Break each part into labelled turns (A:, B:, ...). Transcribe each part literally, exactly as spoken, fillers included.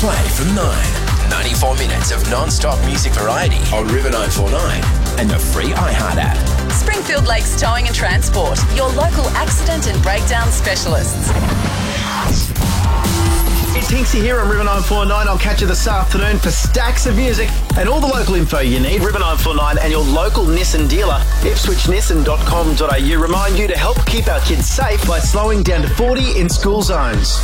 A: Play from nine. ninety-four minutes of non-stop music variety on River nine forty-nine and the free iHeart app.
B: Springfield Lakes Towing and Transport, your local accident and breakdown specialists.
C: It's Hinksy here on River nine forty-nine. I'll catch you this afternoon for stacks of music and all the local info you need. River nine forty-nine and your local Nissan dealer, ipswich nissan dot com dot a u. Remind you to help keep our kids safe by slowing down to forty in school zones.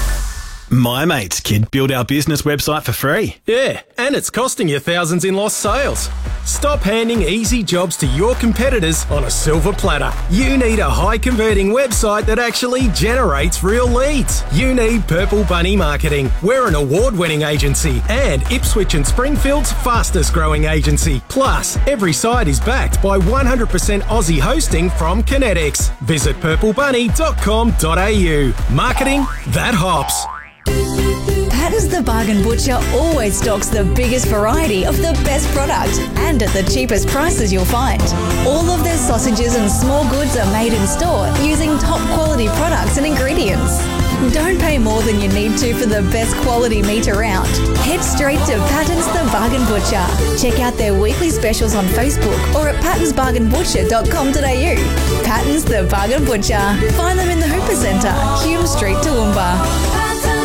D: My mate's kid built our business website for free.
E: Yeah, and it's costing you thousands in lost sales. Stop handing easy jobs to your competitors on a silver platter. You need a high-converting website that actually generates real leads. You need Purple Bunny Marketing. We're an award-winning agency and Ipswich and Springfield's fastest-growing agency. Plus, every site is backed by one hundred percent Aussie hosting from Kinetics. Visit purple bunny dot com dot a u. Marketing that hops.
F: Patton's the Bargain Butcher always stocks the biggest variety of the best product and at the cheapest prices you'll find. All of their sausages and small goods are made in store using top quality products and ingredients. Don't pay more than you need to for the best quality meat around. Head straight to Patton's the Bargain Butcher. Check out their weekly specials on Facebook or at pattons bargain butcher dot com dot a u. Patton's the Bargain Butcher. Find them in the Hooper Centre, Hume Street, Toowoomba.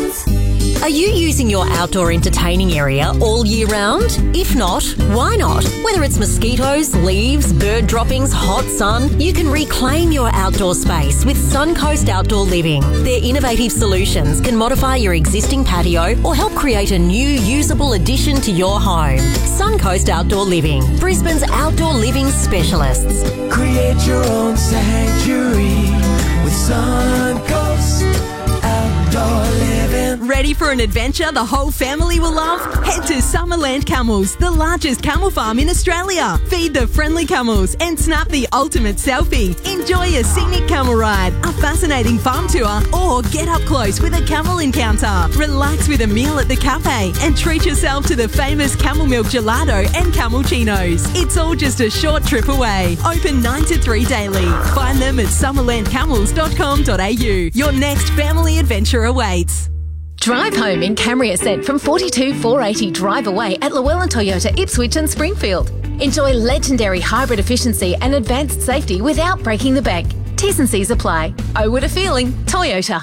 G: Are you using your outdoor entertaining area all year round? If not, why not? Whether it's mosquitoes, leaves, bird droppings, hot sun, you can reclaim your outdoor space with Suncoast Outdoor Living. Their innovative solutions can modify your existing patio or help create a new usable addition to your home. Suncoast Outdoor Living, Brisbane's outdoor living specialists.
H: Create your own sanctuary with Suncoast Outdoor Living.
I: Ready for an adventure the whole family will love? Head to Summerland Camels, the largest camel farm in Australia. Feed the friendly camels and snap the ultimate selfie. Enjoy a scenic camel ride, a fascinating farm tour, or get up close with a camel encounter. Relax with a meal at the cafe and treat yourself to the famous camel milk gelato and camulchinos. It's all just a short trip away. Open nine to three daily. Find them at summerland camels dot com dot a u. Your next family adventure awaits.
J: Drive home in Camry Ascent from forty-two four eighty Drive Away at Llewellyn Toyota, Ipswich and Springfield. Enjoy legendary hybrid efficiency and advanced safety without breaking the bank. T's and C's apply. Oh, what a feeling. Toyota.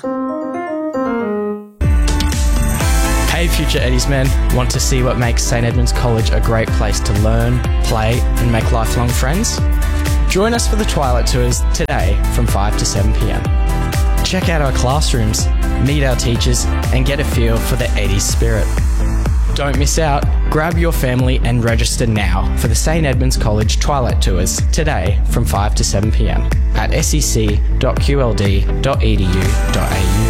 K: Hey future Eddies men, want to see what makes St Edmunds College a great place to learn, play and make lifelong friends? Join us for the Twilight Tours today from five to seven p m. Check out our classrooms, meet our teachers and get a feel for the Eddies spirit. Don't miss out. Grab your family and register now for the St Edmunds College Twilight Tours today from five to seven p m at s e c dot q l d dot e d u dot a u.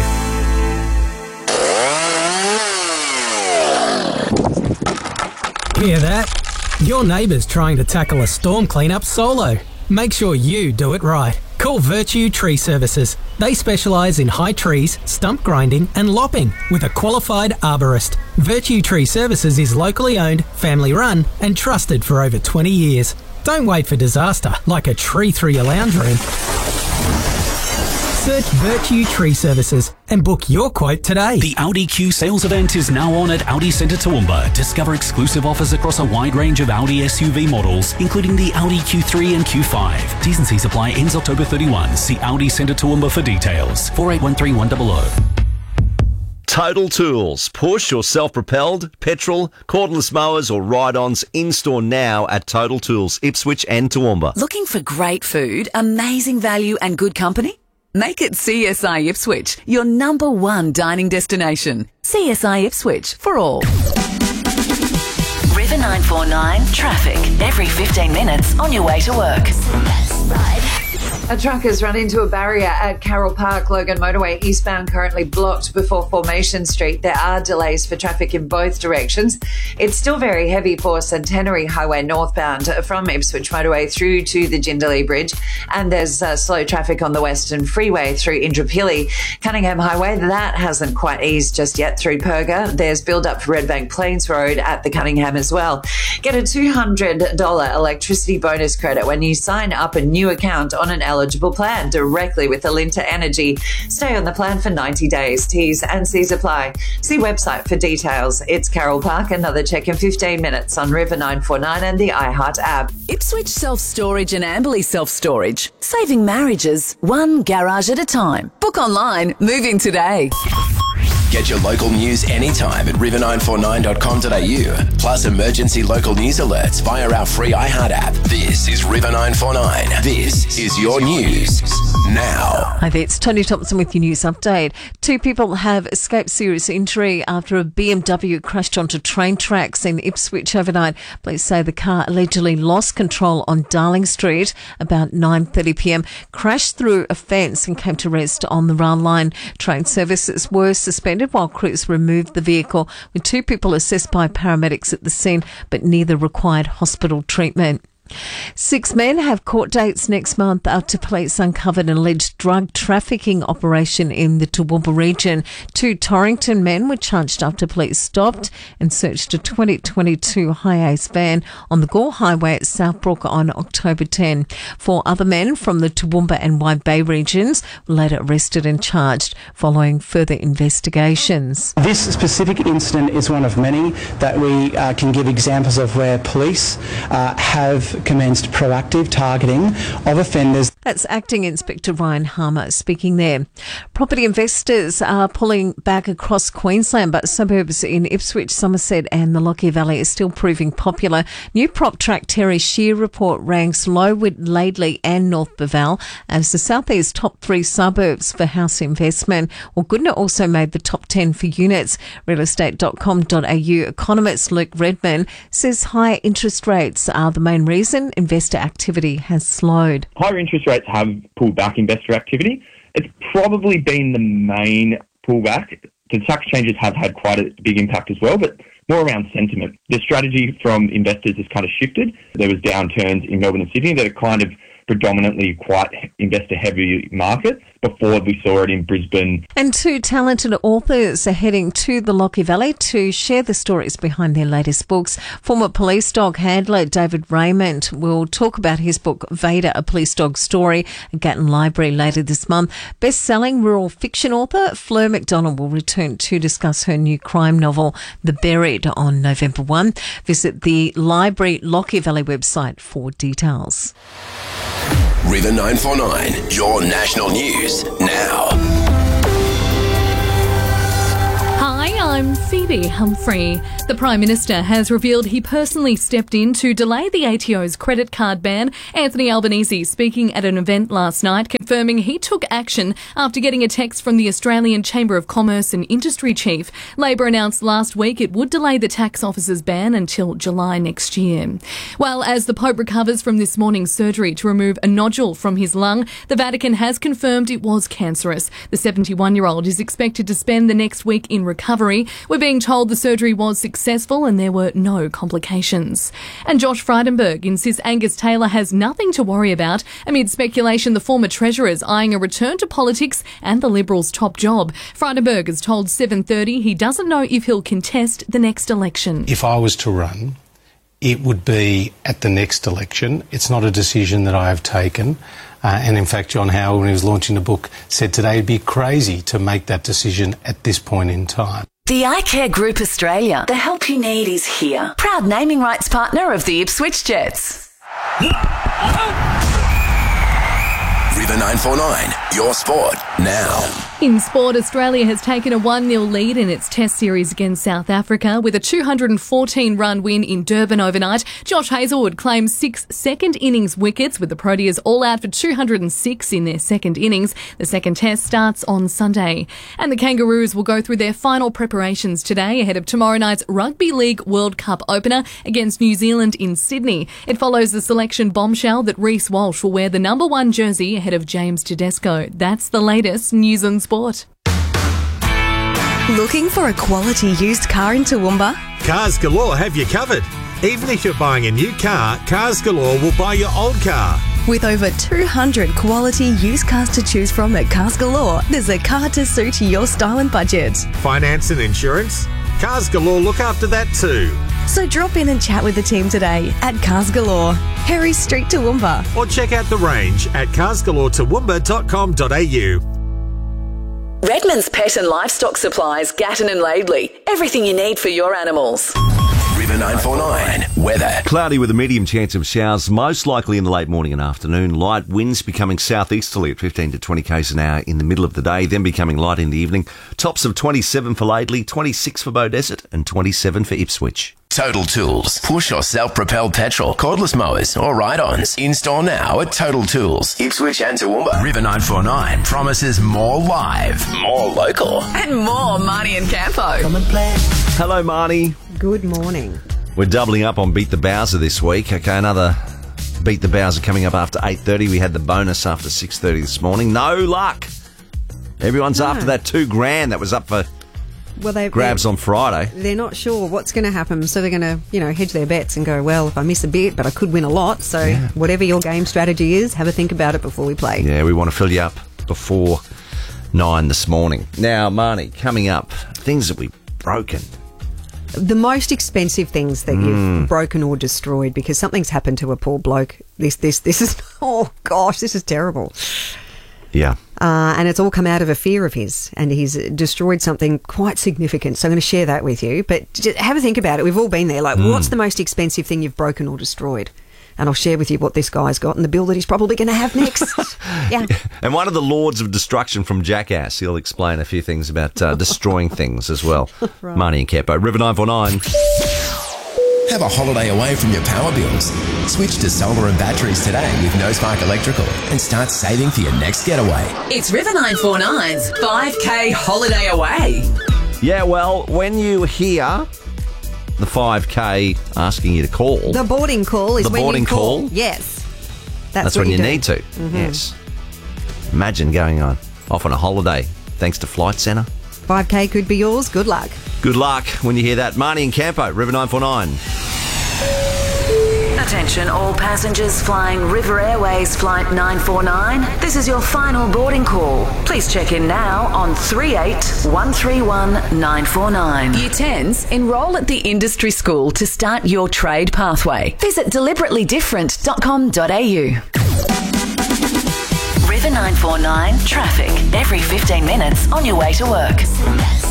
L: Hear that? Your neighbour's trying to tackle a storm cleanup solo. Make sure you do it right. Call Virtue Tree Services. They specialise in high trees, stump grinding and lopping with a qualified arborist. Virtue Tree Services is locally owned, family run and trusted for over twenty years. Don't wait for disaster like a tree through your lounge room. Search Virtue Tree Services and book your quote today.
M: The Audi Q sales event is now on at Audi Centre Toowoomba. Discover exclusive offers across a wide range of Audi S U V models, including the Audi Q three and Q five. T's and C's apply, ends October thirty-first. See Audi Centre Toowoomba for details. four eight one three one zero zero.
N: Total Tools. Push or self-propelled, petrol, cordless mowers or ride-ons in-store now at Total Tools, Ipswich and Toowoomba.
B: Looking for great food, amazing value and good company? Make it C S I Ipswich, your number one dining destination. C S I Ipswich for all. River nine forty-nine traffic every fifteen minutes on your way to work.
O: A truck has run into a barrier at Carroll Park, Logan Motorway eastbound, currently blocked before Formation Street. There are delays for traffic in both directions. It's still very heavy for Centenary Highway northbound from Ipswich Motorway through to the Jindalee Bridge. And there's uh, slow traffic on the Western Freeway through Indooroopilly. Cunningham Highway, that hasn't quite eased just yet through Perga. There's build-up for Redbank Plains Road at the Cunningham as well. Get a two hundred dollars electricity bonus credit when you sign up a new account on an L eligible plan directly with Alinta Energy. Stay on the plan for ninety days. T's and C's apply. See website for details. It's Carroll Park. Another check in fifteen minutes on River nine four nine and the iHeart app.
B: Ipswich Self-Storage and Amberley Self-Storage. Saving marriages one garage at a time. Book online. Moving today.
A: Get your local news anytime at river nine four nine dot com dot a u. Plus emergency local news alerts via our free iHeart app. This is River nine four nine. This is your news now.
P: Hi there, it's Tony Thompson with your news update. Two people have escaped serious injury after a B M W crashed onto train tracks in Ipswich overnight. Police say the car allegedly lost control on Darling Street about nine thirty p m, crashed through a fence and came to rest on the rail line. Train services were suspended while crews removed the vehicle, with two people assessed by paramedics at the scene, but neither required hospital treatment. Six men have court dates next month after police uncovered an alleged drug trafficking operation in the Toowoomba region. Two Torrington men were charged after police stopped and searched a twenty twenty-two Hi-Ace van on the Gore Highway at Southbrook on October tenth. Four other men from the Toowoomba and Wide Bay regions were later arrested and charged following further investigations.
Q: This specific incident is one of many that we uh, can give examples of where police uh, have commenced proactive targeting of offenders.
P: That's Acting Inspector Ryan Harmer speaking there. Property investors are pulling back across Queensland, but suburbs in Ipswich, Somerset and the Lockyer Valley are still proving popular. New prop track Terry Shear report ranks Lowood, Laidley and North Beval as the southeast top three suburbs for house investment. Well, Goodna also made the top ten for units. real estate dot com dot a u economist Luke Redman says higher interest rates are the main reason investor activity has slowed.
R: Higher interest rates have pulled back investor activity. It's probably been the main pullback. The tax changes have had quite a big impact as well, but more around sentiment. The strategy from investors has kind of shifted. There was downturns in Melbourne and Sydney that are kind of predominantly quite investor-heavy markets before we saw it in Brisbane.
P: And two talented authors are heading to the Lockyer Valley to share the stories behind their latest books. Former police dog handler David Raymond will talk about his book Vader, A Police Dog Story at Gatton Library later this month. Best-selling rural fiction author Fleur McDonald will return to discuss her new crime novel The Buried on November first. Visit the Library Lockyer Valley website for details.
A: River nine four nine, your national news now.
S: Hi, I'm Phoebe Humphrey. The Prime Minister has revealed he personally stepped in to delay the A T O's credit card ban. Anthony Albanese speaking at an event last night, confirming he took action after getting a text from the Australian Chamber of Commerce and Industry chief. Labor announced last week it would delay the tax officer's ban until July next year. Well, as the Pope recovers from this morning's surgery to remove a nodule from his lung, the Vatican has confirmed it was cancerous. The seventy-one-year-old is expected to spend the next week in recovery. We're being told the surgery was successful and there were no complications. And Josh Frydenberg insists Angus Taylor has nothing to worry about amid speculation the former Treasurer is eyeing a return to politics and the Liberals' top job. Frydenberg has told seven thirty he doesn't know if he'll contest the next election.
T: If I was to run, it would be at the next election. It's not a decision that I have taken. Uh, and in fact, John Howard, when he was launching the book, said today it'd be crazy to make that decision at this point in time.
B: The iCare Group Australia. The help you need is here. Proud naming rights partner of the Ipswich Jets.
A: River nine four nine, your sport now.
S: In sport, Australia has taken a one nil lead in its Test series against South Africa with a two hundred fourteen run win in Durban overnight. Josh Hazlewood claims six second innings wickets with the Proteas all out for two hundred six in their second innings. The second Test starts on Sunday. And the Kangaroos will go through their final preparations today ahead of tomorrow night's Rugby League World Cup opener against New Zealand in Sydney. It follows the selection bombshell that Reece Walsh will wear the number one jersey ahead of James Tedesco. That's the latest news and sport.
U: Looking for a quality used car in Toowoomba?
V: Cars Galore have you covered. Even if you're buying a new car, Cars Galore will buy your old car.
U: With over two hundred quality used cars to choose from at Cars Galore, there's a car to suit your style and budget.
V: Finance and insurance? Cars Galore look after that too.
U: So drop in and chat with the team today at Cars Galore, Perry Street, Toowoomba.
V: Or check out the range at cars galore toowoomba dot com dot a u.
B: Redmond's Pet and Livestock Supplies, Gatton and Laidley. Everything you need for your animals.
A: River nine four nine weather.
N: Cloudy with a medium chance of showers, most likely in the late morning and afternoon. Light winds becoming southeasterly at fifteen to twenty k's an hour in the middle of the day, then becoming light in the evening. Tops of twenty-seven for Laidley, twenty-six for Beaudesert and twenty-seven for Ipswich.
A: Total Tools. Push or self-propelled petrol, cordless mowers or ride-ons. In-store now at Total Tools. Ipswich and Toowoomba. River nine four nine promises more live, more local.
B: And more Marnie and Campo.
H: Come and play.
N: Hello, Marnie.
C: Good morning.
N: We're doubling up on Beat the Bowser this week. Okay, another Beat the Bowser coming up after eight thirty. We had the bonus after six thirty this morning. No luck. Everyone's
C: No.
N: after that two grand that was up for
C: Well, they
N: grabs
C: they're,
N: on Friday.
C: They're not sure what's going to happen, so they're going to, you know, hedge their bets and go, well, if I miss a bit, but I could win a lot. So
N: Yeah.
C: whatever your game strategy is, have a think about it before we play.
N: Yeah, we want to fill you up before nine this morning. Now, Marnie, coming up, things that we've broken.
C: The most expensive things that
N: Mm.
C: you've broken or destroyed because something's happened to a poor bloke. This, this, this is, oh gosh, this is terrible.
N: Yeah.
C: Uh, and it's all come out of a fear of his, and he's destroyed something quite significant. So I'm going to share that with you. But just have a think about it. We've all been there. Like,
N: Mm.
C: what's the most expensive thing you've broken or destroyed? And I'll share with you what this guy's got and the bill that he's probably going to have next. Yeah.
N: And one of the Lords of Destruction from Jackass, he'll explain a few things about uh, destroying things as well.
A: Right.
N: Marnie and Capo, River nine four nine.
A: Have a holiday away from your power bills. Switch to solar and batteries today with No Spark Electrical and start saving for your next getaway.
B: It's River nine four nine's five K holiday away.
N: Yeah, well, when you hear the five K asking you to call,
C: The boarding call is
N: The
C: when
N: boarding
C: you call.
N: call?
C: Yes.
N: that's,
C: That's, what
N: when you
C: do.
N: need to.
C: Mhm.
N: Yes. Imagine going on off on a holiday thanks to Flight Centre.
C: five K could be yours. Good luck.
N: Good luck when you hear that. Marnie and Campo, River nine four nine.
B: Attention all passengers flying River Airways Flight nine four nine. This is your final boarding call. Please check in now on three eight one three one nine four nine. Year tens, enrol at the industry school to start your trade pathway. Visit deliberately different dot com dot a u. River nine four nine traffic every fifteen minutes on your way to work.